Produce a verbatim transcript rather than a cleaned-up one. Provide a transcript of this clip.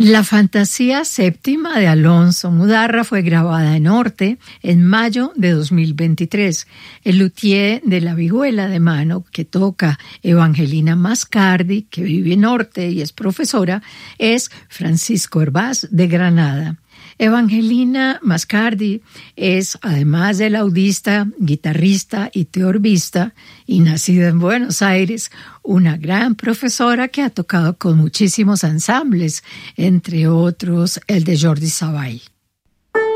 La Fantasía Séptima de Alonso Mudarra fue grabada en Orte en mayo de dos mil veintitrés. El luthier de la vihuela de mano que toca Evangelina Mascardi, que vive en Orte y es profesora, es Francisco Hervás de Granada. Evangelina Mascardi es, además de laudista, guitarrista y teorbista, y nacida en Buenos Aires, una gran profesora que ha tocado con muchísimos ensambles, entre otros el de Jordi Savall.